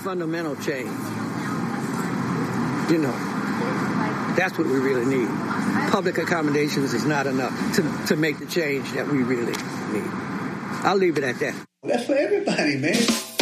fundamental change. You know, that's what we really need. Public accommodations is not enough to make the change that we really need. I'll leave it at that. That's for everybody, man.